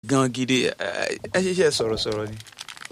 gan gidi ẹ ṣiṣẹ́ sọ̀rọ̀sọ̀rọ̀ ni.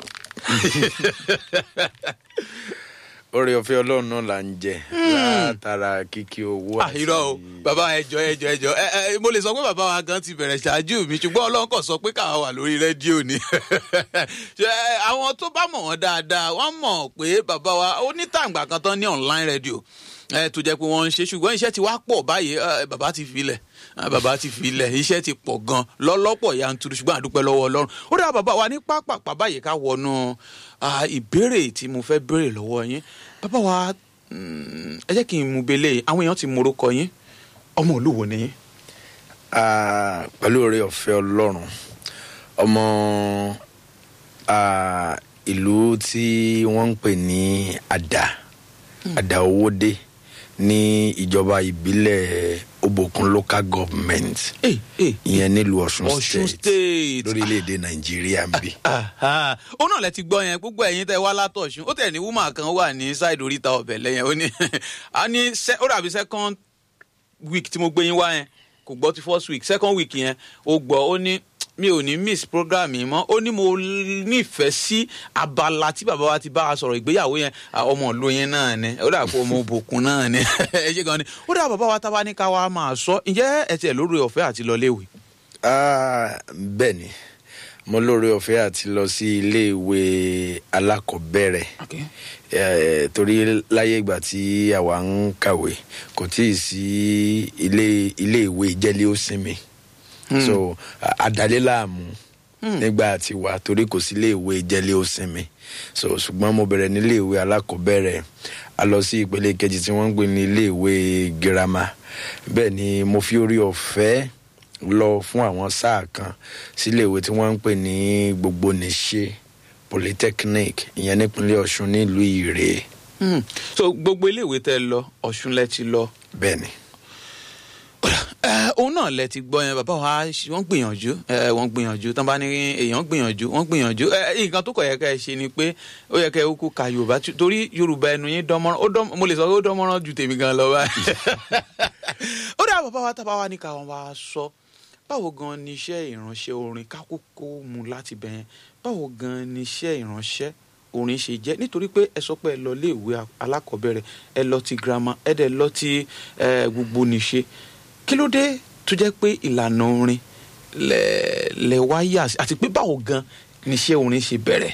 Oore ọ̀fẹ́ Ọlọ́run náà là ń jẹ látara kíkí owó àti. Irọ́ o bàbá ẹjọ́ mo lè sọ pé bàbá wa gan ti bẹ̀rẹ̀ ṣáájú mi ṣùgbọ́n Ọlọ́run kàn sọ pé káwa wà lórí rédíò ni. Àwọn tó bá mọ̀ wọ́n dáadáa wọ́n mọ̀ pé bàbá wa ó ní tàǹgbà kan tán ní online rédíò tó jẹ́ pé wọ́n ń ṣe ṣùgbọ́n iṣẹ́ ti wá pọ̀ báyìí bàbá ti filẹ̀ iṣẹ́ ti pọ̀ gan lọ́lọ́pọ̀ yanturu ṣùgbọ́n àdúpẹ́ lọ́wọ́ Ọlọ́run. Ó dá bàbá wa ní pápá báyìí ká wọnú ìbéèrè tí mo fẹ́ béèrè lọ́wọ́ yín. Bàbá wa ẹ jẹ́ kí n mú belé àwọn èèyàn ti morúkọ yín ọmọ ìlú wo ni yín? Pẹ̀lú oore ọ̀fẹ́ Ọlọ́run ọmọ ìlú tí wọ́n ń pè ní Àdà Owódé ní ìjọba ìbílẹ̀ Obokun local government ìyẹn nílùú Ọ̀ṣun state lórílẹ̀‐èdè Nàìjíríà ń bí. Ó náà lẹ ti gbọ́ yẹn gbogbo ẹ̀yin tẹ́ wá látọ̀ṣun ó tẹ̀ ní woman kan wà ní side oríta ọbẹ̀ lẹ́yìn ó ní ó dàbí second week tí mo gbé yín wá yẹn kò gbọ́ ti first week second week yẹn ó gbọ́ ó ní mi ò ní miss program yìí mọ́ ó ní mo nífẹ̀ẹ́ sí abala tí bàbá wa ti bá a sọ̀rọ̀ ìgbéyàwó yẹn ọmọ ìlú yẹn náà ni ó dà pé ọmọ Òbòkun náà ni ẹ ṣe gan ni ó dà bàbá wa tábà ní ká wa máa sọ ǹjẹ́ ẹ tiẹ̀ lórí ọ̀fẹ́ àti lọ léèwé. Bẹ́ẹ̀ ni mo lórí ọ̀fẹ́ àti lọ sí iléèwé alákọ̀ọ́bẹ̀rẹ̀ torí láyé ìgbà tí àwa ń kàwé kò tíì sí iléèwé ìjẹ́lé ó sinmi. So àdálélàmú nígbà tí wà torí kò sí iléèwé ìjẹ́lé ó sinmi so ṣùgbọ́n mo bẹ̀rẹ̀ ní iléèwé alákọ̀ọ́bẹ̀rẹ̀ a lọ sí ìpele kejì tí wọ́n ń gbé ní iléèwé girama bẹ́ẹ̀ ni mo fi orí ọ̀fẹ́ lọ fún àwọn sáà kan sí iléèwé tí wọ́n ń pè ní Gbogbonìṣe polytechnic ìyẹn nípínlẹ̀ Ọ̀ṣun nílùú Ìrè. So gbogbo iléèwé tẹ́ lọ Ọ̀ṣun lẹ ti lọ. Bẹ́ẹ̀ ni. Òun náà lẹ ti gbọ́ yẹn bàbá wa wọ́n gbìyànjú tán bá ní èèyàn gbìyànjú nǹkan tó kọ̀ yẹ ká ẹ ṣe ni pé ó yẹ ká ẹ kú ka Yorùbá torí Yorùbá ẹnu yín dánmọ́rán mo lè sọ pé ó dánmọ́rán ju tèmi gan lọ báyìí. Ó dá bàbá wa tábà wá ní ká wọn wá sọ báwo gan ni iṣẹ́ ìránṣẹ́ orin kákókó mu láti bẹ̀yẹn báwo gan ni iṣẹ́ ìránṣẹ́ orin ṣe jẹ́ nítorí pé ẹ sọ pé ẹ lọ léèwé alákọ̀ọ́bẹ̀rẹ̀ ẹ lọ ti girama ẹ dẹ̀ lọ ti Gbogbonìṣe kí ló dé tó jẹ́ pé ìlànà orin lẹ wáyà àti pé báwo gan ni iṣẹ́ orin ṣe bẹ̀rẹ̀.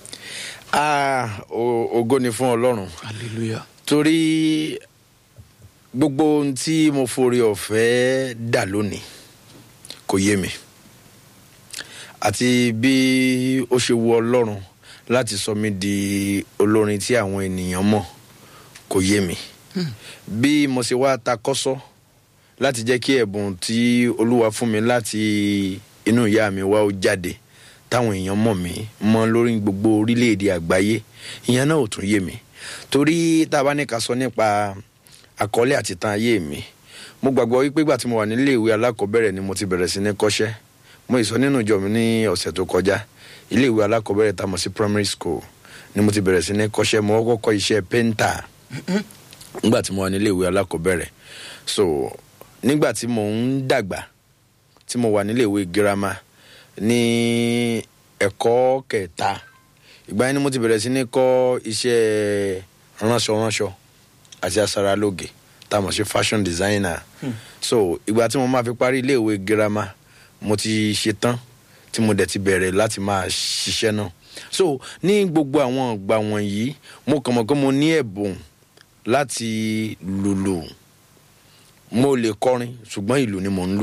Ògo ni fún Ọlọ́run. Hallelujah. Torí gbogbo ohun tí mo forí ọ̀fẹ́ dà lónìí kò yé mi àti bí ó ṣe wu Ọlọ́run láti sọ mí di olórin tí àwọn ènìyàn mọ̀ kò yé mi bí mo ṣe wá ta kọ́sọ́ láti jẹ́ kí ẹ̀bùn tí Olúwa fún mi láti inú ìyá mi wá ó jáde táwọn èèyàn mọ̀ mí mọ́ lórí gbogbo orílẹ̀-èdè àgbáyé ìyẹn náà ò tún yé mi torí tá a bá ní ká sọ nípa àkọlé àti tàn ayé mi mo gbàgbọ́ wípé ìgbà tí mo wà nílé ìwé alákọ̀ọ́bẹ̀rẹ̀ ni mo ti bẹ̀rẹ̀ sí ní kọ́ṣẹ́ mo ìsọ nínú ìjọ mi ní ọ̀sẹ̀ tó kọjá ilé ìwé alákọ̀ọ́bẹ̀rẹ̀ tá a mọ̀ sí primary school ni mo ti bẹ̀rẹ̀ sí ní kọ́ṣẹ́ mo kọ́kọ́ iṣẹ́ painter nígbà tí mo wà nílé ìwé alákọ̀ọ́bẹ̀rẹ̀ so nígbà tí mo ń dàgbà tí mo wà nílé ìwé girama ní ẹ̀kọ́ kẹta ìgbà yẹn ni mo ti bẹ̀rẹ̀ sí ní kọ́ iṣẹ́ ránṣọ àti aṣaralóge tá a mọ̀ sí fashion designer so ìgbà tí mo máa fi parí ilé ìwé girama mo ti ṣe tán tí mo dẹ̀ ti bẹ̀rẹ̀ láti máa ṣiṣẹ́ náà so ní gbogbo àwọn ìgbà wọ̀nyí mo kàn mọ̀ pé mo ní ẹ̀bùn láti lùlù mo lè kọrin ṣùgbọ́n ìlù ni mò ń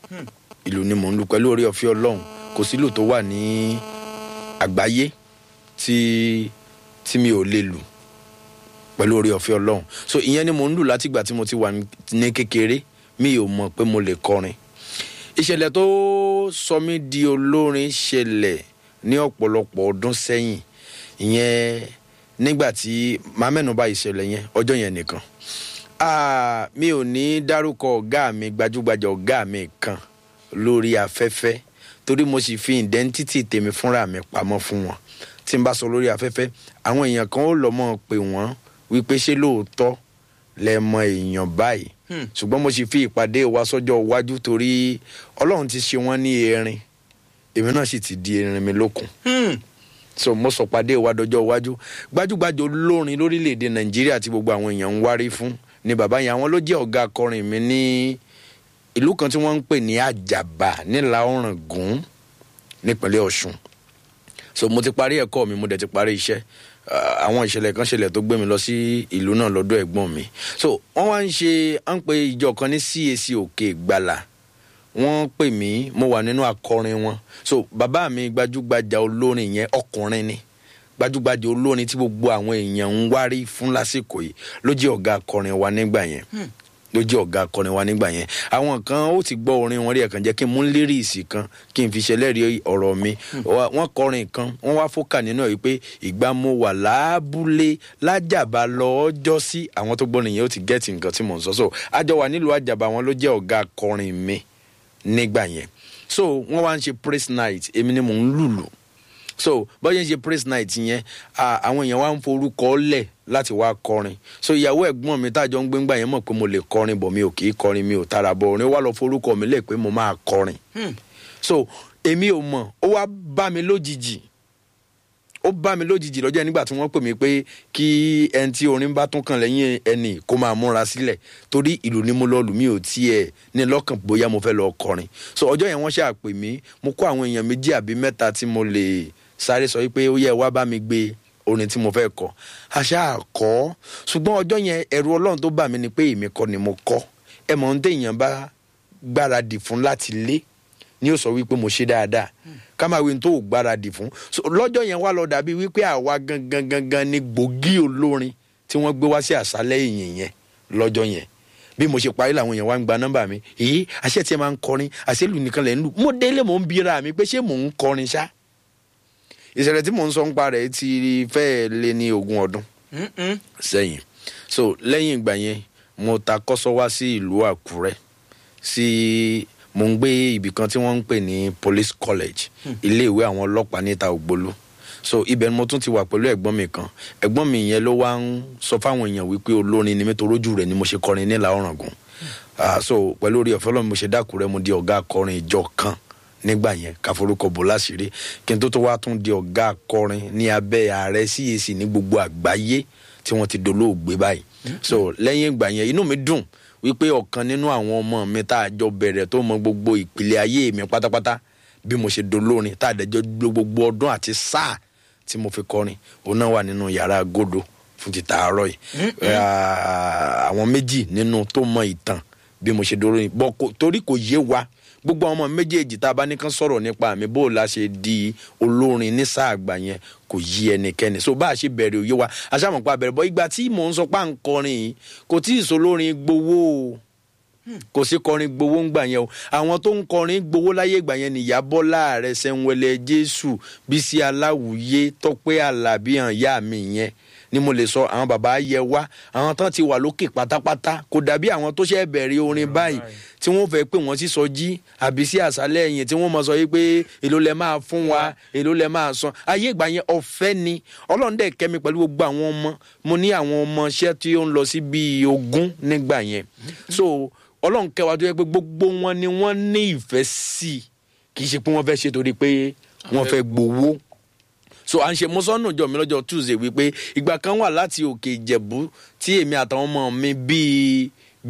lù pẹ̀lú oore ọ̀fẹ́ Ọlọ́run kò sí ìlù tó wà ní àgbáyé tí mi ò lè lù pẹ̀lú oore ọ̀fẹ́ Ọlọ́run so ìyẹn ni mò ń lù látìgbà tí mo ti wà ní kékeré mi ò mọ̀ pé mo lè kọrin. Ìṣẹ̀lẹ̀ tó sọ mí di olórin ṣẹlẹ̀ ní ọ̀pọ̀lọpọ̀ ọdún sẹ́yìn ìyẹn nígbà tí màá mẹ́nubà ìṣẹ̀lẹ̀ yẹn ọjọ́ yẹn nìkan mi ò ní dárúkọ ọ̀gá mi gbajúgbajà ọ̀gá mi kan lórí afẹ́fẹ́ torí mo sì fi identity tèmi fúnra mi pamọ́ fún wọn tí n bá sọ lórí afẹ́fẹ́ àwọn èèyàn kan ó lọ mọ́ pé wọ́n wípé ṣé lóòótọ́ lẹ mọ èèyàn báyìí ṣùgbọ́n mo sì fi ìpàdé wa sọ́jọ́ iwájú torí Ọlọ́run ti ṣe wọ́n ní erin èmi náà sì ti di erin mi lókun. So mo sọ pàdé wa dọjọ́ iwájú. Gbajúgbajà olórin lórílẹ̀‐èdè Nàìjíríà tí gbogbo àwọn èèyàn ń wárí fún ni bàbá yẹn. Àwọn ló jẹ́ ọ̀gá akọrin mi ní ìlú kan tí wọ́n ń pè ní Àjàbá nílà Ọ̀ràngún nípínlẹ̀ Ọ̀ṣun. So mo ti parí ẹ̀kọ́ mi, mo dẹ̀ ti parí iṣẹ́. Àwọn ìṣẹ̀lẹ̀ kan ṣẹlẹ̀ tó gbé mi lọ sí ìlú náà lọ́dọ̀ ẹ̀gbọ́n mi. So wọ́n wá ń pe ìjọ kan ní CAC Òkè Ìgbàlà. Wọ́n pè mí, mo wà nínú akọrin wọn. So bàbá mi gbajúgbajà olórin yẹn ọkùnrin ni, gbajúgbajà olórin tí gbogbo àwọn èèyàn ń wárí fún lásìkò yìí ló jẹ́ ọ̀gá akọrin wa nígbà yẹn. Àwọn kan ó ti gbọ́ orin wọn rí, ẹ̀kan jẹ́ kí n mú lírìsì kan kí n fi ṣẹlẹ́rìí ọ̀rọ̀ mi. Wọ́n kọrin kan, wọ́n wá fọ́kà nínú ẹ̀ wípé ìgbà mo wà lábúlé lájàbá lọ́jọ́ sí. Àwọn tó gbọ́ nìyẹn ó ti gẹ́ẹ̀tì nǹkan tí mò ń sọ. So àjọ wà nílùú Àjàbá, wọn ló jẹ́ ọ̀gá akọrin mi nígbà yẹn. So wọ́n wá ń ṣe praise night, èmi ni mò ń lùlù. So bọ́yẹ̀ ń ṣe praise night yẹn, àwọn èèyàn wá ń forúkọ lẹ̀ láti wá kọrin. So ìyàwó ẹ̀gbọ́n mi tájọ ń gbé ńgbà yẹn mọ̀ pé mo lè kọrin bọ̀ mi ò kì í kọrin, mi ò tara bọ̀ orin, wá lọ forúkọ mi lẹ̀ pé mo máa kọrin. So èmi ò mọ̀, ó wá bá mi lójijì lọ́jọ́ nígbà tí wọ́n pè mí pé kí ẹni tí orin bá tún kàn lẹ́yìn ẹni kó máa múra sílẹ̀, torí ìlú ni mo lọ lù, mi ò tiẹ̀ ní lọ́kàn bóyá mo fẹ́ lọ kọrin. So ọjọ́ yẹn wọ́n ṣáà pè mí, mo kó àwọn èèyàn 2 àbí 3 tí mo lè sáré sọ wípé ó yẹ wá bá mi gbé orin tí mo fẹ́ kọ. Àṣà kọ́, ṣùgbọ́n ọjọ́ yẹn ẹ̀rù Ọlọ́run tó bà mí ni pé èmi kọ́ ni mo kọ́. Ẹ mọ̀ ń téèyàn bá gbáradì fún láti lé ni ó sọ wípé mo ṣe dáadáa, ká máa wí ní tó gbáradì fún. So lọ́jọ́ yẹn wá lọ dàbí wípé àwa gangan ni gbòógì olórin tí wọ́n gbé wá sí àṣálẹ́ ìyìn yẹn lọ́jọ́ yẹn. Bí mo ṣe parí làwọn èèyàn wá ń gba nọ́mbà mi, àṣẹ tí ẹ máa ń kọrin, àṣẹlù nìkan lẹ̀ ń lù. Mo délé mò ń bira mi pé ṣé mò ń kọrin ṣá. Ìṣẹ̀lẹ̀ tí mò ń sọ ń pa rẹ̀ ti fẹ́ lé ní 20 ọdún sẹ́yìn. So lẹ́yìn ìgbà yẹn mo ta kọ́sọ́ wá sí ìlú Àkúrẹ́, mo ń gbé ibì kan tí wọ́n ń pè ní Police College, ilé ìwé àwọn ọlọ́pàá níta Ògbólú. So ibẹ̀ ni mo tún ti wà pẹ̀lú ẹ̀gbọ́n mi kan. Ẹ̀gbọ́n mi yẹn ló wá ń sọ fáwọn èèyàn wípé olórin ni mi, torójú rẹ̀ ni mo ṣe kọrin nílà Ọ̀ràngún. So pẹ̀lú orí ọ̀fẹ́ Ọlọ́run mo ṣe dákúrẹ́, mo di ọ̀gá akọrin ìjọ kan nígbà yẹn, ká forúkọ bò láṣìírí, kí n tó wá tún di ọ̀gá akọrin ní abẹ́ ààrẹ CAC ní gbogbo àgbáyé tí wọ́n ti dolóògbé báyìí. So lẹ́yìn ìgbà yẹn inú mi dùn wípé ọ̀kan nínú àwọn ọmọ mi tá a jọ bẹ̀rẹ̀ tó mọ gbogbo ìpìlẹ̀ ayé mi pátápátá bí mo ṣe dolórin, tá a dẹjọ́ gbogbo ọdún àti sáà tí mo fi kọrin, òun náà wà nínú yàrá Godo fún ti tàárọ̀ yìí. Àwọn 2 nínú tó mọ ìtàn bí mo ṣe dolórin, torí kò yé wa gbogbo ọmọ méjèèjì tá a bá ní kán sọ̀rọ̀ nípa mi bó la ṣe di olórin ní sáà àgbà yẹn kò yí ẹnikẹ́ni. So bá a ṣe bẹ̀rẹ̀ òye wa, aṣáàmùpá bẹ̀rẹ̀ bọ́ ìgbà tí mò ń sọ pé à ń kọrin yìí kò tí ì sólórin gbowó o, kò sí kọrin gbowó ń gbà yẹn o. Àwọn tó ń kọrin gbowó láyé ìgbà yẹn ni Ìyá Bọ́lá Ààrẹ, Sẹ́ńwẹ́lẹ́ Jésù, Bísí Aláwùyé, Tọ́pẹ́ Àlàbí, ìyá mi yẹn ni mo lè sọ. Àwọn bàbá yẹ wá, àwọn tán ti wà lókè pátápátá, kò dàbí àwọn tó ṣe bẹ̀rẹ̀ orin báyìí tí wọ́n fẹ́ pé wọ́n sì sọjí àbí sí àṣálẹ́ yẹn tí wọ́n mọ̀ sọ yìí pé èló lẹ máa fún wa, èló lẹ máa san. Ayé ìgbà yẹn ọ̀fẹ́ ni. Ọlọ́run dẹ̀ kẹ́ mi pẹ̀lú gbogbo àwọn ọmọ. Mo ní àwọn ọmọ iṣẹ́ tí ó ń lọ sí bíi 20 nígbà yẹn. So Ọlọ́run kẹ́ wa tó yẹ pé gbogbo wọn ni wọ́n ní ìfẹ́ sí, kì í ṣe pé wọ́n fẹ́ ṣe torí pé wọ́n fẹ́ gbowó. So à ń ṣe mọ́sánù jọ mi lọ́jọ́ Tuesday wípé ìgbà kan wà láti Òkè Ìjẹ̀bú tí èmi àtàwọn ọmọ mi bíi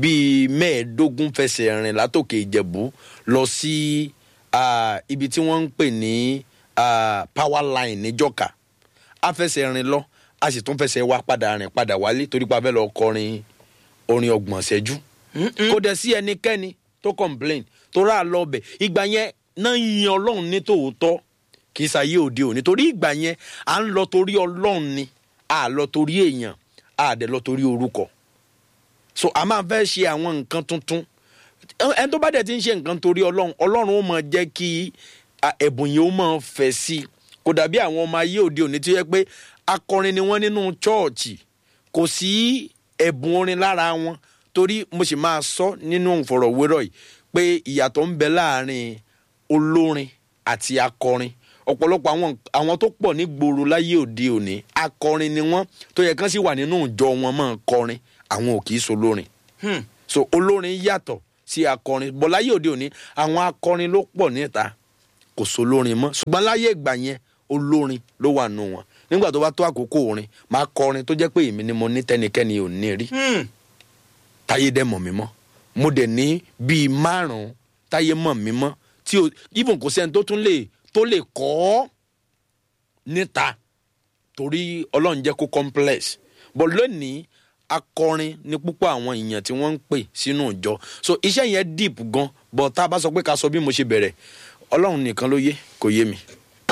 15 fẹsẹ̀ rìn látòkè Ìjẹ̀bú lọ sí ibi tí wọ́n ń pè ní power line ní Jọ́kà. A fẹsẹ̀ rìn lọ, a sì tún fẹsẹ̀ wá padà rìn padà wálé torí pa fẹ́ lọ kọrin orin 30 ìṣẹ́jú. Kò dẹ̀ sí ẹnikẹ́ni tó complain tó rà lọ bẹ̀. Ìgbà yẹn náà yin Ọlọ́run ní tòótọ́, kì í ṣayé òde òní, torí ìgbà yẹn à ń lọ torí Ọlọ́run ni, à lọ torí èèyàn, à dẹ̀ lọ torí orúkọ. So a máa fẹ́ ṣe àwọn nǹkan tuntun. Ẹni tó bá dẹ̀ ti ń ṣe nǹkan torí Ọlọ́run, Ọlọ́run ó máa jẹ́ kí ẹ̀bùn yẹn ó máa fẹ̀ sí. Kò dàbí àwọn ọmọ ayé òde òní tó yẹ pé akọrin ni wọ́n nínú chọ́ọ̀chì, kò sí ẹ̀bùn orin lára wọn. Torí mo sì máa sọ nínú ìfọ̀rọ̀wérọ̀ yìí pé ìyàtọ̀ ń bẹ láàrin olórin àti akọrin. Ọ̀pọ̀lọpọ̀ àwọn tó pọ̀ ní gbòòrò láyé òde òní akọrin ni wọ́n, tó yẹ kán sì wà nínú ìjọ wọn máa kọrin, àwọn ò kì í solórin. So olórin yàtọ̀ sí akọrin, bọ̀ láyé òde òní àwọn akọrin ló pọ̀ níta, kò sólórin mọ́ ṣùgbọ́n láyé ìgbà yẹn olórin ló wà nù wọn nígbà tó bá tó àkókò orin máa kọrin tó jẹ́ pé èmi ni mo ní tẹ́nikẹ́ni ò ní rí táyé dẹ̀ mọ̀ mí mọ́ mo dẹ̀ ní bíi 5 táyé mọ̀ mí mọ́ tí even kò sẹ́ni tó lè kọ́ ọ́ níta torí ọlọ́run jẹ́ kó complex but lónìí akọrin ní púpọ̀ àwọn èèyàn tí wọ́n ń pè sínú ìjọ so iṣẹ́ yẹn deep gan but tá a bá sọ pé ká sọ bí mo ṣe bẹ̀rẹ̀ ọlọ́run nìkan ló yé kò yé mi.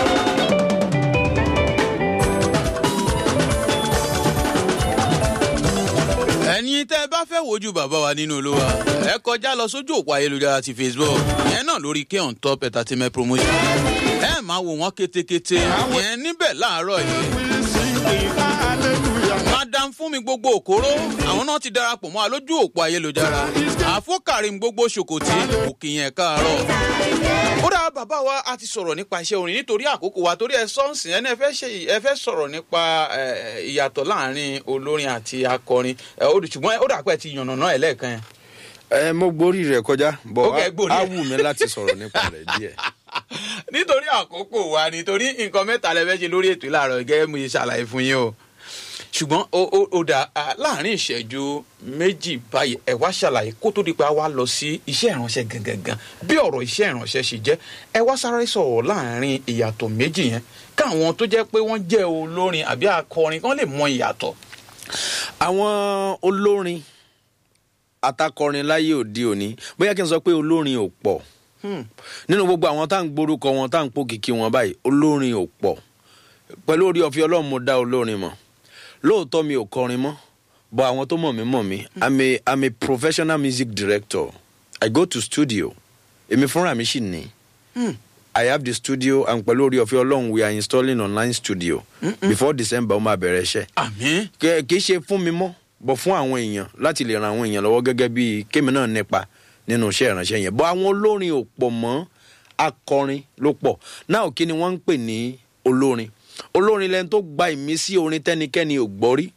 ẹ̀yin tẹ́ ẹ bá fẹ́ wojú bàbá wa nínú Olúwa ẹ kọjá lọ sójú òpó ayélujára ti Facebook ìyẹn náà lórí K on Top Entertainment Promotion ẹ máa wò wọ́n kétékété ìyẹn níbẹ̀ láàárọ̀ yìí. Madam Fúnmi gbogbo òkóró àwọn náà ti darapọ̀ mọ́ alójú òpó ayélujára àfọ́kàrin gbogbo ṣòkòtì òkè yẹn káàárọ̀. Ó dáa bàbá wa a ti sọ̀rọ̀ nípa iṣẹ́ orin nítorí àkókò wa torí ẹ sọ́ọ̀sì ẹni ẹ fẹ́ sọ̀rọ̀ nípa ìyàtọ̀ láàrin olórin àti akọrin ṣùgbọ́n ó dà pé ti yànnàná ẹ̀ lẹ́ẹ̀kan yẹn. Mo gborí rẹ̀ kọjá bọ̀ á wù mí láti sọ̀rọ̀ nípa rẹ̀ díẹ̀. Nítorí àkókò wa nítorí nǹkan mẹ́ta lẹ fẹ́ ṣe lórí ètò ìlàrọ̀ gẹ́gẹ́ mo ṣe ṣàlàyé fún yín o ṣùgbọ́n ó dà láàrin ìṣẹ́jú méjì báyìí ẹ wá ṣàlàyé kó tó di pé a wá lọ sí iṣẹ́ ìránṣẹ́ gangan bí ọ̀rọ̀ iṣẹ́ ìránṣẹ́ ṣe jẹ́ ẹ wá sáré sọ̀rọ̀ láàrin ìyàtọ̀ méjì yẹn káwọn tó jẹ́ pé wọ́n jẹ́ olórin àbí akọrin kán lè mọ ìyàtọ̀. Àwọn olórin àtakọrin láyé òde òní bóyá kí n sọ pé olórin ò pọ̀ nínú gbogbo àwọn tá à ń gborúkọ wọn tá à ń pòkìkí wọn báyìí olórin ò pọ̀ pẹ̀lú orí ọ̀fẹ́ Ọlọ́run mo dá olórin mọ̀ lóòótọ́ mi ò kọrin mọ́ but àwọn tó mọ̀ mí I'm a professional music director. I go to studio èmi fúnra mi sì ní I have the studio and pẹ̀lú orí ọ̀fẹ́ Ọlọ́run we are installing online studio before December ó máa bẹ̀rẹ̀ iṣẹ́. Àmín. Kì í ṣe fún mi mọ́ but fún àwọn èèyàn láti lè ran àwọn èèyàn lọ́wọ́ gẹ́gẹ́ bí kémi náà nípa nínú iṣẹ́ ìránṣẹ́ yẹn but àwọn olórin ò pọ̀ mọ́ akọrin ló pọ̀ náà kí ni wọ́n ń pè ní olórin lẹ́ni tó gba ìmísí orin tẹ́nikẹ́ni ò gbọ́ rí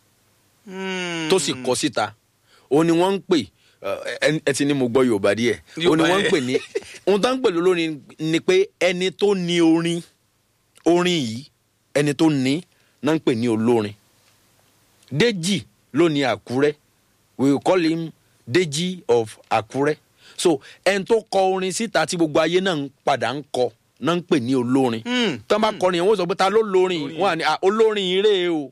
tó sì kọ síta òun ni wọ́n ń pè ẹ ti ní mo gbọ́ Yorùbá díẹ̀ òun ni wọ́n ń pè ní ohun tó ń pè lólórin ni pé ẹni tó ní orin yìí ẹni tó ní náà ń pè ní olórin. Déjì ló ní Àkúrẹ́ we will call him Déjì of Àkúrẹ́ so ẹni tó kọ orin síta tí gbogbo ayé náà ń padà ń kọ náà ń pè ní olórin. Tán bá kọrin wọ́n sọ pé ta ló lórin wọ́n á ní olórin ire o.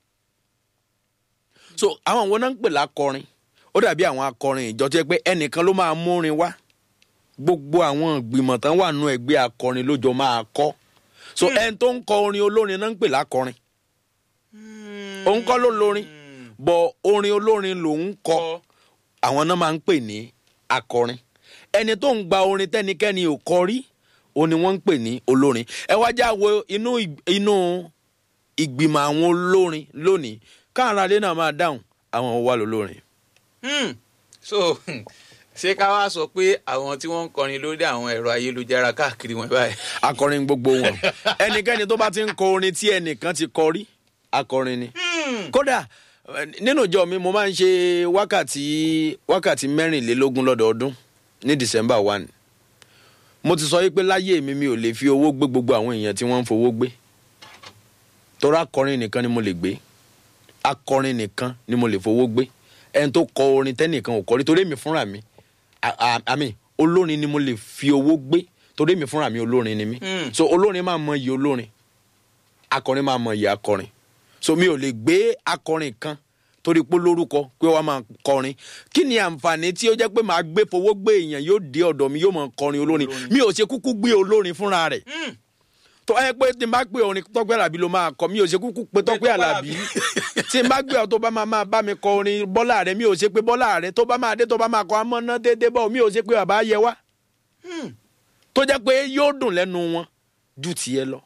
So àwọn wọn náà ń pè lákọrin ó dàbí àwọn akọrin ìjọ tó yẹ pé ẹnìkan ló máa múrin wá gbogbo àwọn ìgbìmọ̀ tán wà nù ẹgbẹ́ akọrin lójọ máa kọ so ẹni tó ń kọ orin olórin náà ń pè lákọrin òun kọ́ ló lórin bọ̀ orin olórin lòun kọ àwọn náà máa ń pè ní akọrin ẹni tó ń gba orin tẹ́nikẹ́ni ò kọ rí òun ni wọ́n ń pè ní olórin. Ẹ wá já wo inú ìgbìmọ̀ àwọn olórin lónìí káàrà lé náà máa dáhùn àwọn wà lólórin. So ṣé ká wá sọ pé àwọn tí wọ́n ń kọrin lórí àwọn ẹ̀rọ ayélujára káàkiri wọn báyìí. Akọrin gbogbo wọn ẹnikẹ́ni tó bá ti ń kọ orin tí ẹnìkan ti kọ rí akọrin ni. Kódà nínú ìjọ mi mo máa ń ṣe wákàtí 24 lọ́dọọdún ní December 1. Mo ti sọ yí pé láyé mi ò lè fi owó gbé gbogbo àwọn èèyàn tí wọ́n ń fowó gbé torí akọrin nìkan ni mo lè gbé akọrin nìkan ni mo lè fowó gbé ẹni tó kọ orin tẹ́nìkan ò kọ rí torí èmi fúnra mi olórin ni mo lè fi owó gbé torí èmi fúnra mi olórin ni mi so olórin máa mọ iye olórin akọrin máa mọ iye akọrin so mi ò lè gbé akọrin kan torí pé lórúkọ pé wàá máa kọrin kí ni àǹfààní tí ó jẹ́ pé màá gbé fowó gbé èèyàn yóò dé ọ̀dọ̀ mi yóò máa kọrin olórin mi ò ṣe kúkú gbé olórin fúnra rẹ̀ tó ẹ pé tí n bá gbé orin Tọ́pẹ́ Àlàbí ló máa kọ mi ò ṣe kúkú pé Tọ́pẹ́ Àlàbí tí n bá gbé ọ tó bá máa bá mi kọ orin Bọ́lá rẹ̀ mi ò ṣe pé Bọ́lá rẹ̀ tó bá máa dé tó bá máa kọ amọ́ná déédéé bọ́ mi ò ṣe pé bàbá yẹ wá tó jẹ́ pé yóò dùn lẹ́nu wọn ju tiẹ̀ lọ.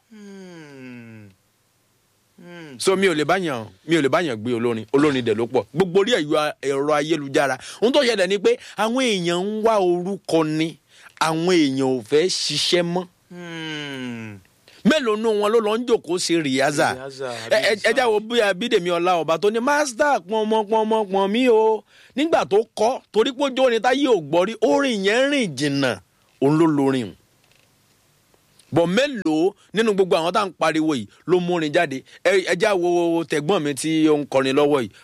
So mi ò lè báyàn gbé olórin dẹ̀ ló pọ̀ gbogbo orí ẹ̀rọ ayélujára ohun tó ṣẹlẹ̀ ni pé àwọn èèyàn ń wá orúkọ ni àwọn èèyàn ò fẹ́ ṣiṣẹ́ mọ́ mélòó nù wọn ló lọ ń jòkó ṣe rìhásà ẹ jáwọ́ bí Abídèmí Ọláọba tó ní mástà pọnmọ mi o nígbà tó kọ torí pé ojú orin táyé ò gbọ́ rí orin yẹn rìn jìnnà òun ló lórin bọ̀ mélòó nínú gbogbo àwọn tá à ń pariwo yìí ló múrin jáde? Ẹjá wo tẹ̀gbọ́n mi tí ó ń kọrin lọ́wọ́ yìí,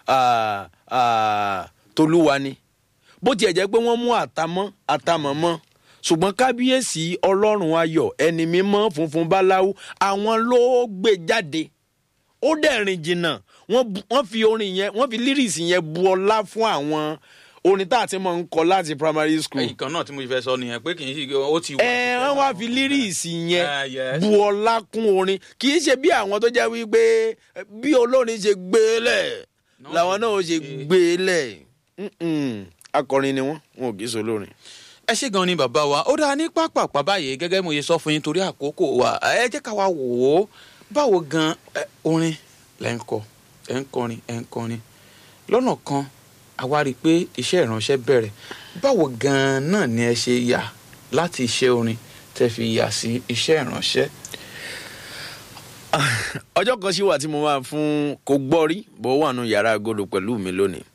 Tolúwa ni. Bó tiẹ̀ jẹ́ pé wọ́n mú àtàmọ́ mọ́, ṣùgbọ́n kábíyèsí Ọlọ́run ayọ̀ ẹni mímọ́ funfun báláú àwọn ló gbé jáde. Ó dẹ̀ rìn jìnnà, wọ́n fi orin yẹn, wọ́n fi lyrics yẹn bu ọlá fún àwọn orin tá a ti máa ń kọ láti primary school. ìkan náà tí mo fẹ́ sọ nìyẹn pé kì í ṣe ó ti wà. Wọ́n wá fi lyrics yẹn bu ọlá kún orin, kì í ṣe bí àwọn tó jẹ́ wípé bí olórin ṣe gbé lẹ̀ làwọn náà ṣe gbé lẹ̀. Akọrin ni wọn ò kì í ṣe olórin. Ẹ ṣé gan ni bàbá wa. Ó dáa ní pápápá báyìí gẹ́gẹ́ mo ṣe sọ fún yín torí àkókò wa. Ẹ jẹ́ ká wá wò ó báwo gan orin lẹ́ ń kọ, ẹ̀ ń kọrin, ẹ̀ ń kọrin lọ́nà kan. Àwa rí i pé iṣẹ́ ìránṣẹ́ bẹ̀rẹ̀. Báwo gan-an náà ni ẹ ṣe yà láti iṣẹ́ orin tẹ́ fi yà sí iṣẹ́ ìránṣẹ́? Ọjọ́ kan ṣì wà tí mo máa fún kò gbọ́ rí bó wà nù yàrá agodo pẹ̀lú mi lónìí.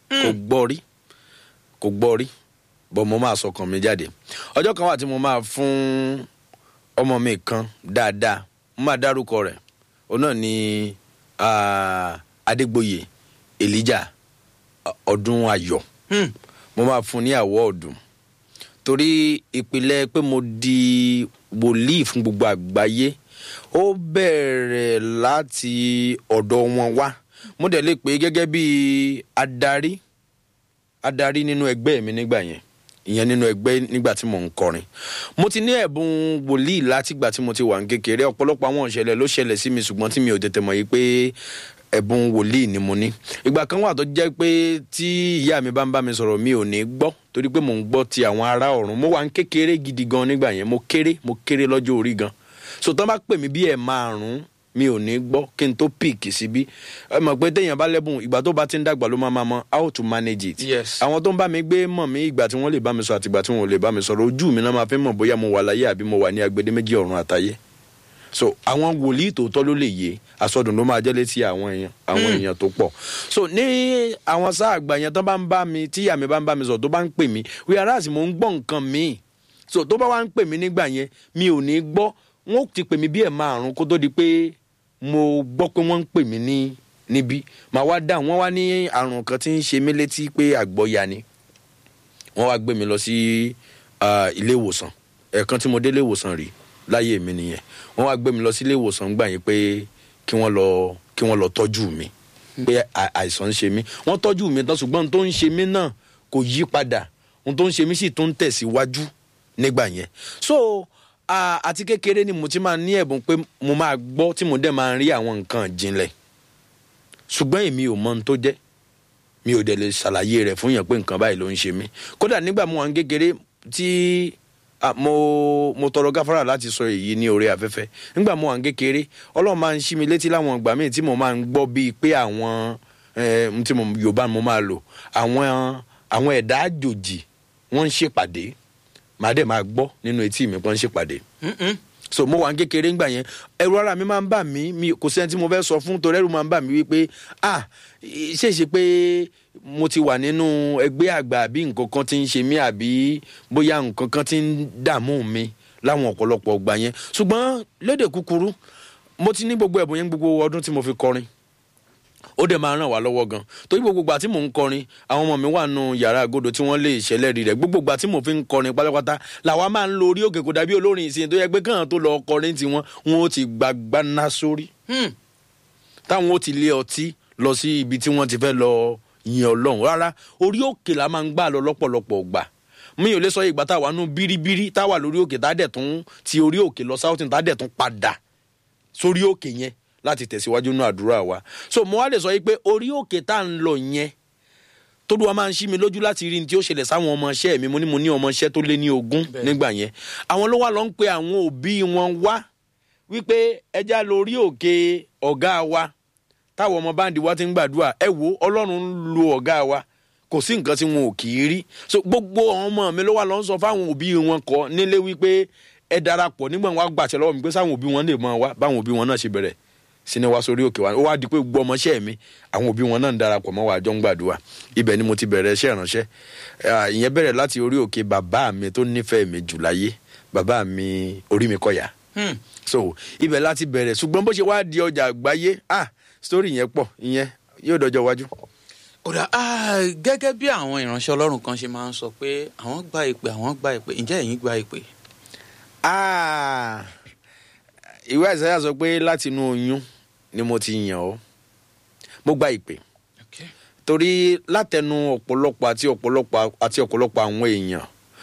Kò gbọ́ rí bó mo máa sọkàn mi jáde. Ọjọ́ kan wà tí mo máa fún ọmọ mi kan dáadáa, mo máa dárúkọ rẹ̀. Òun náà ni Adégbóyè Elijah Ọdún Ayọ̀. Mo máa fún ní awọ́ọ̀dù torí ìpìlẹ̀ pé mo di wòlíì fún gbogbo àgbáyé ó bẹ̀rẹ̀ láti ọ̀dọ̀ wọn wá. Mo dẹ̀ lè pè gẹ́gẹ́ bí adarí nínú ẹgbẹ́ mi nígbà yẹn, ìyẹn nínú ẹgbẹ́ nígbà tí mò ń kọrin. Mo ti ní ẹ̀bùn wòlíì látìgbà tí mo ti wà ní kékeré. Ọ̀pọ̀lọpọ̀ àwọn ìṣẹ̀lẹ̀ ló ṣẹlẹ̀ sí mi ṣùgbọ́n tí mi ò tètè mọ̀ yìí pé ẹ̀bùn wòlíì ni mo ní. Ìgbà kan wà tó jẹ́ pé tí ìyá mi bá ń bá mi sọ̀rọ̀ mi ò ní gbọ́ torí pé mò ń gbọ́ ti àwọn ará ọ̀run. Mo wà ń kékeré gidi gan nígbà yẹn, mo kéré lọ́jọ́ orí gan. So tán bá pè mí bí 5 mi ò ní gbọ́ kí n tó píìkì síbí. Ẹ mọ̀ pé téèyàn bá lẹ́bùn ìgbà tó bá ti ń dàgbà ló máa mọ how to manage it. Yes. Àwọn tó ń bá mi gbé mọ̀ mí ìgbà tí wọ́n lè bá mi sọ àti ìgbà tí wọ́n ò lè bá mi sọ̀rọ̀, ojú mi náà máa fi mọ̀ bóyá mo wà láyé àbí mo wà ní agbede méjì ọ̀run àtayé. So àwọn wòlíì tòótọ́ ló lè yé, àsọdùn ló máa jẹ́ létí àwọn èèyàn tó pọ̀. So ní àwọn sáà àgbà yẹn tó bá ń bá mi, tí ìyá mi bá ń bá mi sọ̀rọ̀ tó bá ń pè mí, whereas mo ń gbọ́ nǹkan míì. So tó bá wá ń pè mí nígbà yẹn mi ò ní gbọ́. Wọ́n ti pè mí bí 5 kó tó di pé mo gbọ́ pé wọ́n ń pè mí níbí. Màá wá dá wọ́n wá ní àrùn kan tí ń ṣe mí létí pé àgbọ̀ya ni. Wọ́n wá gbé mi lọ sí ilé ìwòsàn. Ẹ̀ẹ̀kan tí mo dé ilé ìwòsàn rí láyé mi nìyẹn. Wọ́n wá gbé mi lọ sí ilé ìwòsàn gbà yẹn pé kí wọ́n lọ tọ́jú mi pé àìsàn ń ṣe mí. Wọ́n tọ́jú mi tán ṣùgbọ́n ohun tó ń ṣe mí náà kò yí padà. Ohun tó ń ṣe mí sì tún ń tẹ̀síwájú nígbà yẹn. So àti kékeré ni mo ti máa ní ẹ̀bùn pé mo máa gbọ́ tí mo dẹ̀ máa rí àwọn nǹkan jinlẹ̀. Ṣùgbọ́n èmi ò mọ ohun tó jẹ́. Mi ò dẹ̀ lè ṣàlàyé rẹ̀ fún yàn pé nǹkan báyìí ló ń ṣe mí. Kódà nígbà mo wà ní kékeré tí mo tọrọ gáfárà láti sọ èyí ní orí afẹ́fẹ́. Nígbà mo wà ní kékeré Ọlọ́run máa ń ṣí mi létí láwọn ìgbà míì tí mo máa ń gbọ́ bíi pé àwọn tí Yorùbá mo máa lò àwọn ẹ̀dá àjòjì wọ́n ń ṣèpàdé. Màá dẹ̀ máa gbọ́ nínú etí mi pọ́n ṣèpàdé. So mo wà ní kékeré ńgbà yẹn ẹ̀rù ara mi máa ń bà mí, kò sẹ́ni tí mo fẹ́ sọ fún torí ẹ̀rù máa ń bà mí wípé ṣèṣe pé mo ti wà nínú ẹgbẹ́ àgbà àbí nǹkan kan tí ń ṣe mí àbí bóyá nǹkan kan tí ń dààmú mi láwọn ọ̀pọ̀lọpọ̀ ọgbà yẹn. Ṣùgbọ́n lédè kúkúrú mo ti ní gbogbo ẹ̀bùn yẹn gbogbo ọdún tí mo fi kọrin. Ó dẹ̀ máa ràn wá lọ́wọ́ gan torí gbogbo ìgbà tí mò ń kọrin àwọn ọmọ mi wà nù yàrá agodo tí wọ́n lè ṣẹlẹ́rìí rẹ̀. Gbogbo ìgbà tí mo fi ń kọrin pátápátá làwa máa ń lo orí òkè kò dàbí olórin ìsìn tó yẹ pé káwọn tó lọ kọrin tiwọn wọn ó ti gbàgbá ná sórí. Táwọn ó ti lé ọtí lọ sí ibi tí wọ́n ti fẹ́ lọ yin Ọlọ́run. Rárá orí òkè la máa ń gbà lọ lọ́pọ̀lọpọ̀ gbà. Mi ò lè sọ ìgbà táwa nù bíríbírí táwa lórí òkè tá dẹ̀ tún ti orí òkè lọ sáwọ́tì tá dẹ̀ tún padà sórí òkè yẹn láti tẹ̀síwájú nínú àdúrà wa. So mo wá lè sọ pé orí òkè tá ń lọ yẹn Tolúwa máa ń ṣí mi lójú láti rí ní tí ó ṣẹlẹ̀ sáwọn ọmọọṣẹ́ mi. Mo ní ọmọọṣẹ́ tó lé ní 20 nígbà yẹn. Àwọn ló wá lọ ń pe àwọn òbí wọn wá wípé ẹja lórí òkè ọ̀gá wa táwọn ọmọ báńdì wa ti ń gbàdúrà. Ẹ wo Ọlọ́run ń lo ọ̀gá wa, kò sí nǹkan tí wọn ò kì í rí. So gbogbo àwọn ọmọ mi ló wá lọ ń sọ fáwọn òbí wọn kọ nílé wípé ẹ darapọ̀. Nígbà wọn wá gbàṣẹ lọ́wọ́ mi pé sáwọn òbí wọn lè mọ wá báwọn òbí wọn náà ṣe bẹ̀rẹ̀ sí ni wá sórí òkè wa. Ó wá di pé gbogbo ọmọọṣẹ́ mi àwọn òbí wọn náà ń darapọ̀ mọ́ wa jọ ń gbàdúrà. Ibẹ̀ ni mo ti bẹ̀rẹ̀ iṣẹ́ ìránṣẹ́. Ìyẹn bẹ̀rẹ̀ láti orí òkè bàbá mi tó nífẹ̀ẹ́ mi jù láyé, bàbá mi Orímikọ́yà so ibẹ̀ láti bẹ̀rẹ̀ ṣùgbọ́n bó ṣe wá di ọjà àgbáyé story yẹn pọ̀ ìyẹn yóò dọjọ́ iwájú. kódà gẹ́gẹ́ bí àwọn ìránṣẹ́ Ọlọ́run kan ṣe máa ń sọ pé àwọn gba ìpè ǹjẹ́ ẹ̀yin gba ìpè? ìwé Àìsáyà sọ pé láti inú oyún ni mo ti yàn ọ́. Mo gba ìpè torí látẹnu ọ̀pọ̀lọpọ̀ àwọn èèyàn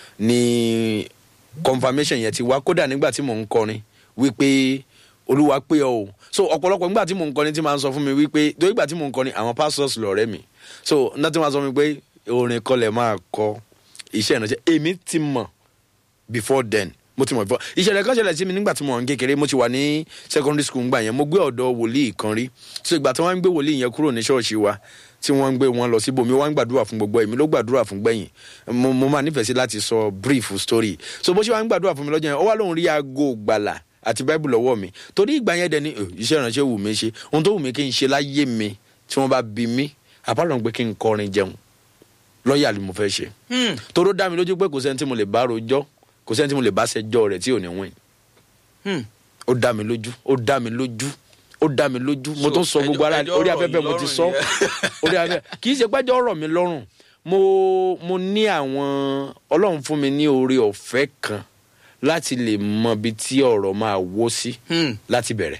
ni confirmation yẹn ti wá kódà nígbà tí mò ń kọrin wípé Olúwa pè ọ́ o. So ọ̀pọ̀lọpọ̀ nígbà tí mò ń kọrin tí máa ń sọ fún mi wípé torí ìgbà tí mò ń kọrin àwọn pastors lọ̀rẹ́ mi, so náà tí máa sọ fún mi pé orin kọlẹ̀ máa kọ iṣẹ́ ìránṣẹ́. Èmi ti mọ̀ before then, mo ti mọ̀ before. Ìṣẹ̀lẹ̀ kan ṣẹlẹ̀ sí mi nígbà tí mo wà ní kékeré, mo ti wà ní secondary school ńgbà yẹn, mo gbé ọ̀dọ̀ wòlíì kan rí. So ìgbà tí wọ́n ń gbé wòlíì yẹn kúrò ní ṣọ́ọ̀ṣì wa tí wọ́n ń gbé wọn lọ síbòmí, wọ́n ń gbàdúrà fún gbogbo èmi ló gbàdúrà fún gbẹ̀yìn. Mo máa nífẹ̀ẹ́ sí láti sọ brief story. So bó ṣe wá ń gbàdúrà fún mi lọ́jọ́ yẹn, ó wá lóun rí aago gbàlà àti Bible lọ́wọ́ mi. Torí ìgbà yẹn dẹ̀ ni iṣẹ́ ìránṣẹ́ wù mí ṣe. Ohun tó wù mí kí n ṣe láyé mi tí wọ́n bá bí mi, apart from pé kí n kọrin jẹun, lọ́ọ̀yà ni mo fẹ́ ṣe. Toró dá mi lójú pé kò sẹ́ni tí mo lè bá rojọ́, kò sẹ́ni tí mo lè bá ṣẹjọ́ rẹ̀ tí ò ní win. Ó dá mi lójú, ó dá mi lójú, ó dá mi lójú. Mo tún sọ gbogbo ara orí afẹ́fẹ́ mo ti sọ. Orí afẹ́fẹ́ kì í ṣe pẹ́jọ́ ọ̀rọ̀ mi lọ́rùn. Mo ní àwọn Ọlọ́run fún mi ní oore ọ̀fẹ́ kan láti lè mọ bí tí ọ̀rọ̀ máa wó sí láti bẹ̀rẹ̀.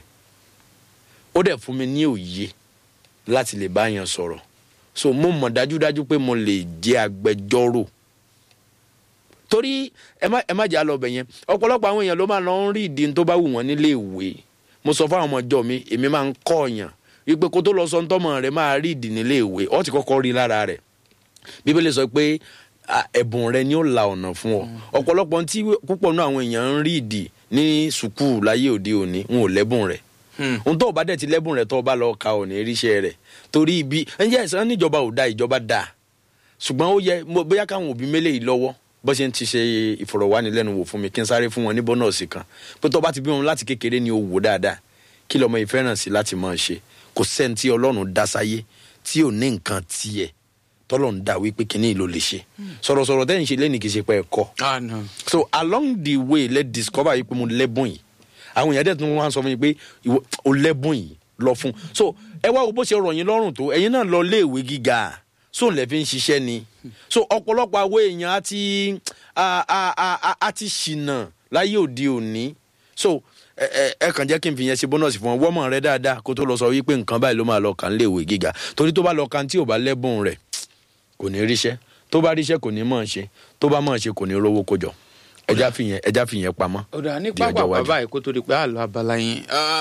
Ó dẹ̀ fún mi ní òye láti lè bá yàn sọ̀rọ̀. So mo mọ̀ dájúdájú pé mo lè jẹ́ agbẹjọ́rò. Torí ẹ má jà lọ bẹ̀ yẹn. Ọ̀pọ̀lọpọ̀ àwọn èèyàn ló máa lọ ń rí ìdí tó bá wù wọ́n nílé ìwé. Mo sọ fún àwọn ọmọ ọjọ́ mi, èmi máa ń kọ́ ọ̀yàn wípé kó tó lọ sọ ntọ́mọ rẹ̀ máa rí ìdí nílé ìwé, ó ti kọ́kọ́ rí lára rẹ̀. Bíbélì sọ pé ẹ̀bùn rẹ ni ó la ọ̀nà fún ọ. Ọ̀pọ̀lọpọ̀ tí púpọ̀ náà àwọn èèyàn ń rí ìdí ní sùkúù láyé òde òní, wọn ò lẹ́bùn rẹ̀. Ohun tó bá dẹ̀ ti lẹ́bùn rẹ̀ tó bá lọ ka ò ní ríṣẹ́ rẹ̀. Torí ibi ẹ̀yẹ́ ìsàn níjọba ò da, ìjọba da. Ṣùgbọ́n ó yẹ bóyá káwọn òbí mélé yìí lọ́wọ́ bó ṣe ń ti ṣe ìfọ̀rọ̀wánilẹ́nuwò fún mi kí n sáré fún wọn ní bọ́nọ̀sì kan. Pé tó bá ti bí wọn láti kékeré ni ó wò dáadáa. Kí lọmọ ìfẹ́ràn sí láti máa ṣe. Kò sẹ́ni tí Ọlọ́run dá sáyé tí ò ní nǹkan tiẹ̀ tọ́lọ́run dá wípé kíní ló lè ṣe. Sọ̀rọ̀sọ̀rọ̀ tẹ́ ń ṣe lẹ́nìí kì í ṣe pé ẹ̀kọ́. So along the way let's discover yìí pé mo lẹ́bùn yìí. Àwọn èèyàn dẹ̀ tún wá sọ fún mi pé o lẹ́bùn yìí lọ fún. So ẹ wá wo bó ṣe rọ̀ yín lọ́rùn tó, ẹ̀yin náà lọ léèwé gíga, so lẹ fi ń ṣiṣẹ́ ni. So ọ̀pọ̀lọpọ̀ àwọn èèyàn á ti ṣìnà láyé òde òní. So ẹ kàn jẹ́ kí n fi yẹn ṣe bónọ́ọ̀sì fún wọn, wọ́mọ̀ rẹ dáadáa kó tó lọ sọ wípé nǹkan báyìí ló máa lọ kàn léèwé gíga. Torí tó bá lọ kàn tí ò bá lẹ́bùn rẹ̀ kò ní ríṣẹ́, tó bá ríṣẹ́ kò ní mọ̀ ṣe, tó bá mọ̀ ṣe kò ní rówó kójọ. ẹja fi yẹn pamọ́. ọ̀dà nípa pàpà báyìí kó tó di pé àlọ́ abala yín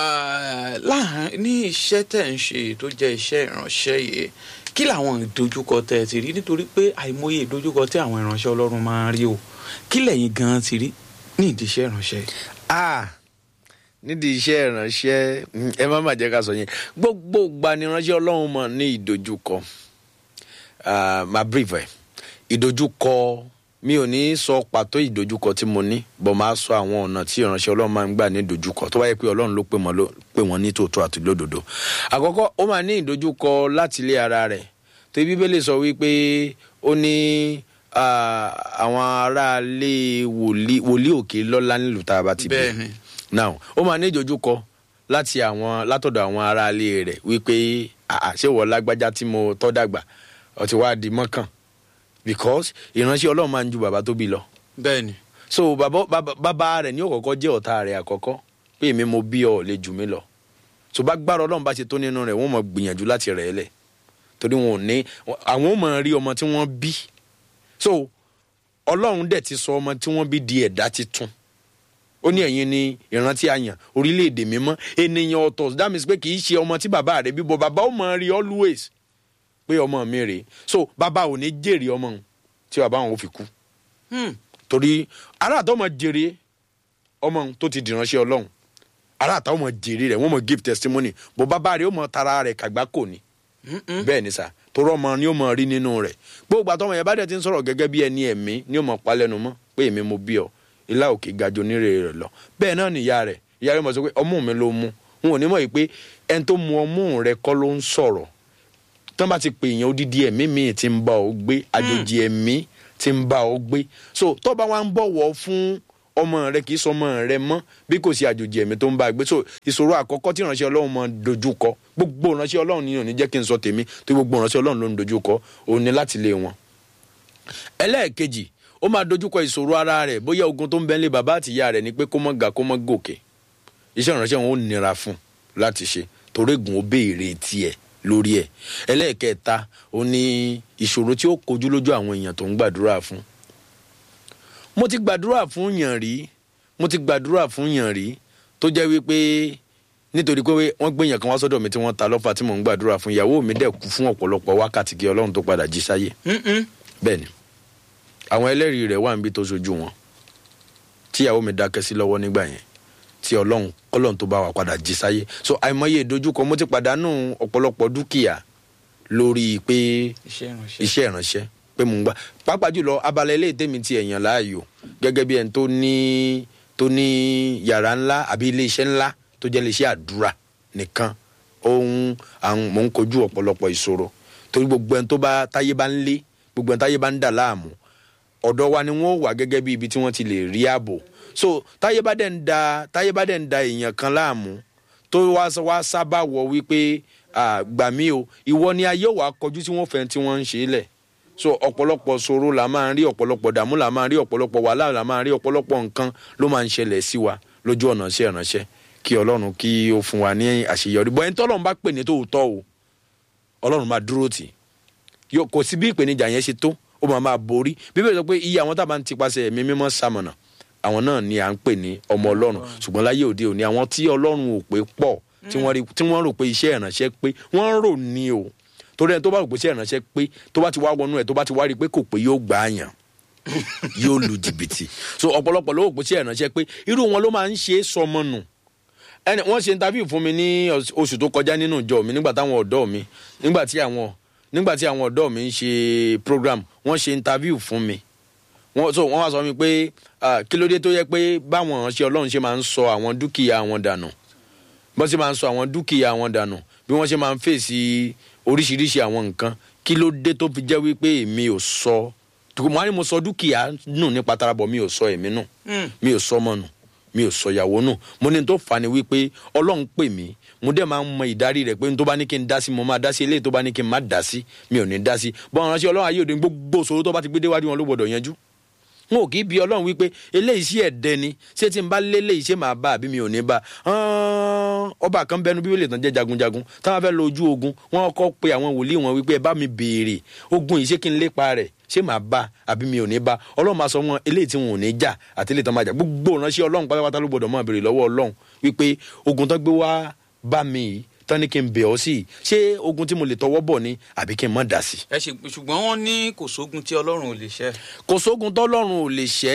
ní iṣẹ́ tẹ̀ ń ṣe tó jẹ́ iṣẹ́ ìránṣẹ́ yìí, kí làwọn ìdojúkọ tẹ̀ ti rí? Nítorí pé àìmọye ìdojúkọ tí àwọn ìránṣẹ́ Ọlọ́run máa ń rí o, kí lẹ̀yin gan ti rí ní ìdí iṣẹ́ ìránṣẹ́ yìí? Nídìí iṣẹ́ ìránṣẹ́ ẹ má jẹ́ ká sọ yẹn, gbogbo ìgbà ni ìránṣẹ́ Ọlọ́run mọ̀ ní ìdojúkọ. Máa brief ẹ̀. Ìdojúkọ mi ò ní sọ pàtó ìdojúkọ tí mo ní, bọ̀ máa sọ àwọn ọ̀nà tí ìránṣẹ́ Ọlọ́run máa ń gbà ní ìdojúkọ tó bá yẹ pé Ọlọ́run ló pè wọ́n ní tòótọ́ àti lódodo. Àkọ́kọ́ ó máa ní ìdojúkọ láti ilé ara rẹ̀. Tó Bíbélì sọ wípé ó ní àwọn aráalé wòlíì òkè lọ́lá nílùú tá a bá ti bí. Now ó máa ní ìdojúkọ látọ̀dọ̀ àwọn aráalé rẹ̀ wípé ṣé wọ́n lágbájá tí mo tọ́ dàgbà ó ti wá di mọ́kàn, because ìránṣẹ́ Ọlọ́run máa ń ju bàbá tó bí lọ. Bẹ́ẹ̀ni. So bàbá rẹ̀ ní ọ̀kọ̀ọ̀kọ̀ jẹ́ ọ̀tá rẹ̀ àkọ́kọ́ pé èmi mo bí ọ lè jù mí lọ. So bá gbára Ọlọ́run bá ṣe tó nínú rẹ̀ wọ́n mọ̀ gbìyànjú láti rẹ̀ ẹ́ lẹ̀, torí wọn ò ní àwọn ò mọ̀ rí ọmọ tí wọ́n bí. So Ọlọ́run dẹ̀ ti sọ ọmọ tí wọ́n bí di ẹ̀dá titun. Ó ní ẹ̀yin ni ìrántí àyàn orílẹ̀-èdè mímọ́, ènìyàn ọ̀tọ̀. That means pé kì í ṣe ọmọ tí bàbá rẹ̀ bí, bọ̀ bàbá ó mọ̀ rí always pé ọmọ mi rèé. So bàbá ò ní jèrè ọmọ òun tí bàbá òun ò fi kú. Torí aráàtọ̀ ọmọ jèrè ọmọ òun tó ti dìránṣẹ́ Ọlọ́run, aráàtọ̀ ọmọ jèrè rẹ̀, wọ́n mọ̀ give testimony, bọ̀ bàbá rẹ̀ ó mọ̀ tara rẹ̀ kàgbákò ni. Bẹ́ẹ̀ ni sà, torí ọmọ ni ó mọ̀ rí nínú rẹ̀. Gbogbo àtọmọ yẹn bá dẹ̀ ti ń sọ̀rọ̀ gẹ́gẹ́ bí ẹni ẹ̀mí ni ó mọ̀ palẹ́nu mọ́ pé èmi mo bí ọ, ilá òkè gajo nírè rẹ̀ lọ. Bẹ́ẹ̀ náà ni ìyá rẹ̀ mọ̀ sọ pé ọmú mi ló mú. Wọn ò ní mọ̀ yìí pé ẹni tó mu ọmú rẹ̀ kọ́ ló ń sọ̀rọ̀. Tán bá ti pè yàn odidi ẹ̀mí mi tí ń bá ọ gbé, àjòjì ẹ̀mí tí ń bá ọ gbé. So tó bá wá ń bọ̀wọ̀ fún ọmọ rẹ kì í sọ ọmọ rẹ mọ́ bí kò sí àjòjì ẹ̀mí tó ń bá gbé. So ìṣòro àkọ́kọ́ tí ìránṣẹ́ Ọlọ́run máa dojúkọ, gbogbo ìránṣẹ́ Ọlọ́run ni ò ní jẹ́ kí n sọ tèmi, tó gbogbo ìránṣẹ́ Ọlọ́run ló ń dojúkọ, òun ni láti lé wọn. Ẹlẹ́ẹ̀kejì, ó máa dojúkọ ìṣòro ara rẹ̀, bóyá ogun tó ń bẹ nílé bàbá àti ìyá rẹ̀ ni pé kó mọ́ ga kó mọ́ gòkè. Iṣẹ́ ìránṣẹ́ wọn ó nira fún láti ṣe torí ègún ó béèrè tiẹ̀ lórí ẹ̀. Ẹlẹ́ẹ̀kẹta, ó ní ìṣòro tí ó kojú lójú àwọn èèyàn tó ń gbàdúrà fún. Mo ti gbàdúrà fún yàn rí tó jẹ́ wípé nítorí pé wọ́n gbé èèyàn kan wá sọ́dọ̀ mi tí wọ́n ta lọ́fà tí mò ń gbàdúrà fún, ìyàwó mi dẹ̀ kú fún ọ̀pọ̀lọpọ̀ wákàtí kí Ọlọ́run tó padà jí sáyé. Bẹ́ẹ̀ ni àwọn ẹlẹ́rìí rẹ̀ wà níbi tó sojú wọn tí ìyàwó mi dákẹ́ sí lọ́wọ́ nígbà yẹn tí Ọlọ́run tó bá wà padà jí sáyé. So àìmọye ìdojúkọ, mo ti pàdánù ọ̀pọ̀lọpọ̀ dúkìá lórí pé iṣẹ́ ìránṣẹ́ pé mò ń gbà, pàápàá jùlọ abala ilé tèmi ti èèyàn láàyò gẹ́gẹ́ bí ẹni tó ní yàrá ńlá àbí ilé iṣẹ́ ńlá tó jẹ́ ilé iṣẹ́ àdúrà nìkan. Mò ń kojú ọ̀pọ̀lọpọ̀ ìṣòro torí gbogbo ẹni tó bá táyé bá ń lé, gbogbo ẹni táyé bá ń dà láàmú, ọ̀dọ̀ wa ni wọ́n wà gẹ́gẹ́ bí ibi tí wọ́n ti lè rí ààbò. So táyé bá dẹ̀ ń da èèyàn kan láàmú tó wá sábà wọ wípé gbà mí o, ìwọ ni ayé wà kọjú tí wọ́n fẹ́ tí wọ́n ń ṣe lẹ̀. So ọ̀pọ̀lọpọ̀ ṣòro la máa ń rí, ọ̀pọ̀lọpọ̀ dààmú la máa ń rí, ọ̀pọ̀lọpọ̀ wàhálà la máa ń rí, ọ̀pọ̀lọpọ̀ nǹkan ló máa ń ṣẹlẹ̀ sí wa lójú ọ̀nà iṣẹ́ ìránṣẹ́. Kí Ọlọ́run kí ó fún wa ní àṣeyọrí. Bọ́ ẹni tọ́lọ́run bá pè ní tòótọ́ o, Ọlọ́run máa dúró tì. Kò sí bí ìpèníjà yẹn ṣe tó, ó máa borí. Bíbélì sọ pé iye àwọn tábà ń tipasẹ̀ ẹ̀mí mímọ́ ṣamọ̀nà, àwọn náà ni à ń pè ní ọmọ Ọlọ́run. Ṣùgbọ́n láyé òde òní àwọn tí Ọlọ́run ò pé pọ̀, tí wọ́n rò pé iṣẹ́ ìránṣẹ́ pé wọ́n rò ní o. Torí ẹni tó bá rò pé iṣẹ́ ìránṣẹ́ pé tó bá ti wá wọnú ẹ̀ tó bá ti wá rí pé kò pé yóò gbà á yàn yóò lu jìbìtì. So ọ̀pọ̀lọpọ̀ ló rò pé iṣẹ́ ìránṣẹ́ pé irú wọn ló máa ń ṣe é sọmọ nù. Wọ́n ṣe interview fún mi ní oṣù tó kọjá nínú ìjọ mi nígbà tí àwọn ọ̀dọ́ mi ń ṣe program, wọ́n ṣe interview fún mi. Wọ́n wá sọ mi pé kí ló dé tó yẹ pé báwọn ṣe Ọlọ́run ṣe máa ń sọ àwọn dúkìá wọn dànù, bọ́n ṣe máa ń sọ àwọn dúkìá wọn dànù, bí wọ́n ṣe máa ń fèsì oríṣiríṣi àwọn nǹkan, kí ló dé tó fi jẹ́ wípé èmi ò sọ, mo sọ dúkìá nù nípa tarabọ̀, mi ò sọ èmi nù, mi ò sọ ọmọ nù, mi ò sọ ìyàwó nù. Mo ní tó fà ní wípé Ọlọ́run pè mí, mo dẹ̀ máa ń mọ ìdarí rẹ̀ pé tó bá ní kí n dá sí mo máa dá sí, eléyìí tó bá ní kí n má dá sí mi ò ní dá sí. Bọ́n ránṣẹ́ Ọlọ́run ayé òde gbogbo ìṣòro tó bá ti gbé déwájú wọn ló gbọdọ̀ yanjú. Wọn ò kì í bi Ọlọ́run wípé eléyìí sí ẹ̀dẹ́ ni, ṣé tí n bá lé léyìí ṣé màá bá àbí mi ò ní bá. Ọba kan bẹnu Bíbélì tán jẹ́ jagunjagun, táwọn fẹ́ lọ ojú ogun wọ́n kọ́ pe àwọn wòlíì wọn wípé ẹ bá mi béèrè ogun yìí ṣé kí n lépa rẹ̀, ṣé màá bá àbí mi ò ní bá. Ọlọ́run máa sọ wọn eléyìí tí wọn ò ní jà àti eléyìí tán máa jà. Gbogbo ìránṣẹ́ Ọlọ́run pátápátá ló gbọdọ̀ máa béèrè lọ́wọ́ Ọlọ́run wípé ogun tán gbé wá bá mi yìí tán ní kí n bẹ̀ ọ́ sí, ṣé ogun tí mo lè tọwọ́ bọ̀ ni àbí kí n má dá sí. Ṣùgbọ́n wọ́n ní kò sógun tí Ọlọ́run ò lè ṣẹ́. Kò sógun tọ́lọ́run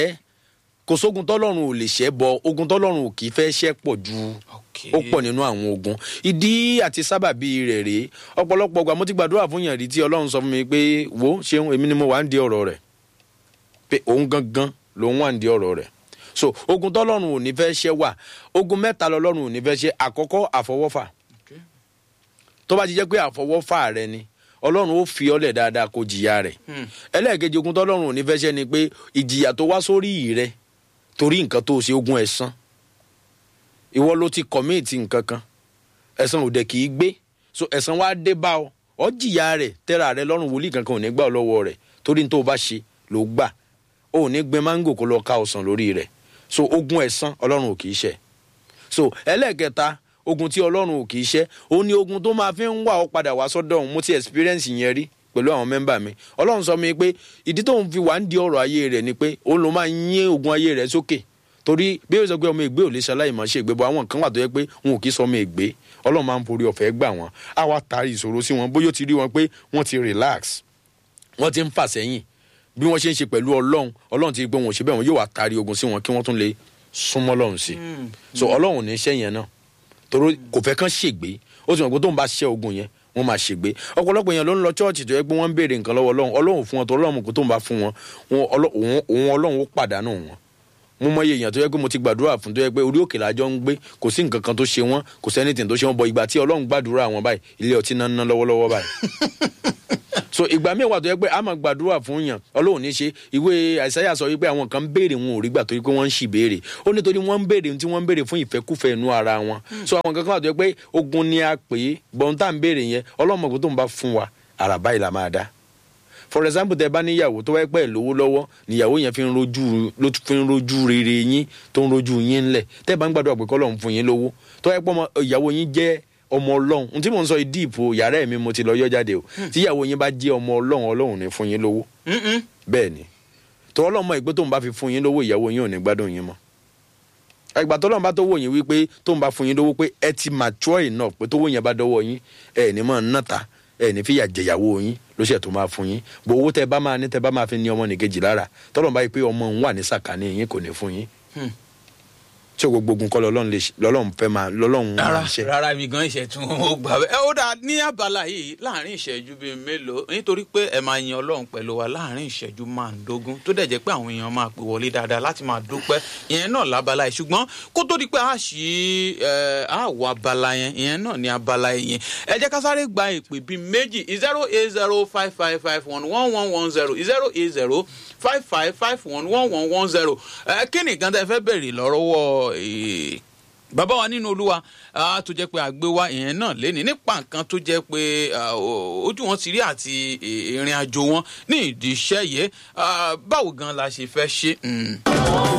ò lè ṣẹ́, bọ̀ ogun tọ́lọ́run ò kì í fẹ́ ṣẹ́ pọ̀ ju ó pọ̀ nínú àwọn ogun. Ìdí àti sábàbí rẹ̀ rèé, ọ̀pọ̀lọpọ̀ ìgbà mo ti gbàdúrà fún yàn rí tí Ọlọ́run sọ fún mi pé wo ṣeun èmi ni mo wà ń di ọ̀rọ̀ rẹ̀, pé òun gangan lòun wà ń di ọ̀rọ̀ rẹ̀. So ogun tọ́lọ́run ò ní fẹ́ ṣẹ́ wà, ogun mẹ́ta lọ́lọ́run ò ní fẹ́ ṣẹ́. Àkọ́kọ́ àfọwọ́fà, tó bá ti jẹ́ pé àfọwọ́fà rẹ ni Ọlọ́run ó fi ọ́lẹ̀ dáadáa kó jìyà rẹ̀. Ẹlẹ́ẹ̀kejì ogun tọ́lọ́run ò ní fẹ́ ṣẹ́ ni pé ìjìyà tó wá sórí rẹ torí nǹkan tó ṣe, ogun ẹ̀san. Ìwọ ló ti kọ̀míìtì nǹkan kan, ẹ̀san ò dẹ̀ kì í gbé, so ẹ̀san wá dé bá ọ, ọ jìyà rẹ̀ tẹ́ra rẹ lọ́rùn, wòlíì kankan ò ní gbà ọ lọ́wọ́ rẹ̀ torí tó bá ṣe ló gbà. Ò ní gbin máńgò kó lọ ká ọsàn lórí rẹ̀. So ogun ẹ̀san Ọlọ́run ò kì í ṣẹ́. So ẹlẹ́ẹ̀kẹta ogun tí Ọlọ́run ò kì í ṣẹ́, ó ní ogun tó máa fi ń wà ọ padà wá sọ́dọ̀ òun. Mo ti experience yẹn rí pẹ̀lú àwọn mẹ́mbà mi. Ọlọ́run sọ mi pé ìdí tóun fi wà ń di ọ̀rọ̀ ayé rẹ̀ ni pé òun ló máa ń yín ogun ayé rẹ̀ sókè. Torí bí ó sọ pé ọmọ ègbé ò lè ṣaláì máa ṣe ègbé, bọ́ àwọn kan wà tó yẹ pé wọn ò kì í sọ ọmọ ègbé. Ọlọ́run máa ń forí ọ̀fẹ́ gbà wọ́n, á wá taari ìṣòro sí wọn, bóyá ó ti rí wọn pé wọ́n ti relax, wọ́n ti ń fà sẹ́yìn bí wọ́n ṣe ń ṣe pẹ̀lú Ọlọ́run ti rí pé wọn ò ṣe bẹ́ẹ̀, wọn yóò wá taari ogun sí wọn kí wọ́n tún lè súnmọ́ Ọlọ́run sí. So Ọlọ́run ní iṣẹ́ yẹn náà torí kò fẹ́ kán ṣègbé, ó sì mọ̀ pé tóun bá ṣẹ́ ogun yẹn wọ́n máa ṣègbé. Ọ̀pọ̀lọpọ̀ èèyàn ló ń lọ chọ́ọ̀chì tó yẹ pé wọ́n ń béèrè nǹkan lọ́wọ́ Ọlọ́run fún wọn tó Ọlọ́run kò tóun bá fún wọn Ọlọ́run ó pàdánù wọn. Mo mọ iye èèyàn tó yẹ pé mo ti gbàdúrà fún tó yẹ pé orí òkè lájọ ń gbé, kò sí nǹkan kan tó ṣe wọ́n, kò sẹ́nìtìn tó ṣe wọ́n, bọ̀ ìgbà tí Ọlọ́run gbàdúrà wọn báyìí ilé ọtí náà ń ná lọ́wọ́lọ́wọ́ báyìí. so ìgbà míì wà tó yẹ pé a máa gbàdúrà fún yàn Ọlọ́run ní ṣe. ìwé Àìsáyà sọ wípé àwọn kan ń béèrè wọn ò rí gbà torí pé wọ́n ń ṣì béèrè. ó nítorí wọ́n ń béèrè tí wọ́n ń béèrè fún ìfẹ́kúfẹ̀ẹ́ inú ara wọn. so àwọn kankan wà tó yẹ pé ogun ni a pè é bọ́n tá à ń béèrè yẹn Ọlọ́run mọ̀ pé tó ń bá fún wa àràbá ìlà máa dá. for example tẹ bá níyàwó tó wáyé pẹ́ lówó lọ́wọ́ níyàwó yẹn fi ń rojú rere yín tó ń rojú yín ńlẹ̀ tẹ́ bá ń gbàdúrà pé k'Ọlọ́run fún yín lówó tó wáyé pọ́ ìyàwó yín jẹ́ ọmọ Ọlọ́run. n tí mò ń sọ ìdí ìpò yàrá ẹ̀mí mo ti lọ yọ jáde o. tí ìyàwó yín bá jẹ́ ọmọ Ọlọ́run Ọlọ́run ní fún yín lówó. bẹ́ẹ̀ ni tó Ọlọ́run mọ̀ ìpé tó ń bá fi fún yín lówó ìyàwó yín ò ní gbádùn yín mọ́. ìgbà tó Ọlọ́run bá tó wò yín wípé tó ń bá fún yín lówó pé ẹ ti mature enough pé tó wò yín bá dọ́wọ́ yín ẹ ní mọ̀ náta ẹ ní fìyà jẹyàwó yín ló ṣe tó máa fún yín. bó owó tẹ bá máa ní tẹ bá máa fi ní ọmọ nìkejì lára tọ́lọ́run bá yí pé ọmọ òun wà ní sàkání yín kò ní fún yín. tí o gbogbo ogun kọ́ lọ́lọ́run fẹ́ máa lọ́lọ́run máa ṣe. rárá mi gan ìṣẹ̀tún ó gbà bẹ́ẹ̀. ó dáa ní abala yìí láàrin ìṣẹ́jú bíi mélòó nítorí pé ẹ máa yin Ọlọ́run pẹ̀lú wa láàrin ìṣẹ́jú márùndógún tó dẹ̀ jẹ́ pé àwọn èèyàn máa pè wọlé dáadáa láti máa dúpẹ́ ìyẹn náà lábala yìí ṣùgbọ́n kó tó di pé a wọ abala yẹn ìyẹn náà ní abala yẹn ẹ jẹ́ ká sáré gba ìpè bíi méjì 08055511110 08055511110 kí ni nǹkan tẹ́ fẹ́ bèrè lọ́wọ́ bàbá wa nínú Olúwa tó jẹ́ pé àgbé wa ìyẹn náà léni nípa nǹkan tó jẹ́ pé ojú wọn ti rí àti ìrìn àjò wọn ní ìdí iṣẹ́ yìí báwo gan la ṣe fẹ́ ṣe.